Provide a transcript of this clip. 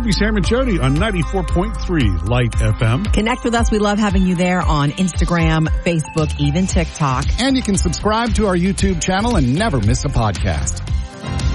Toby, Sam, and Jody on 94.3 Light FM. Connect with us. We love having you there on Instagram, Facebook, even TikTok. And you can subscribe to our YouTube channel and never miss a podcast.